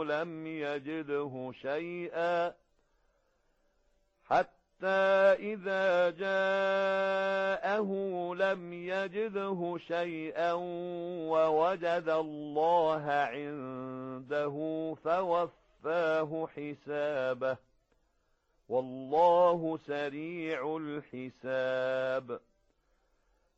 لم يجده شيئا إذا جاءه لم يجده شيئا ووجد الله عنده فوفاه حسابه والله سريع الحساب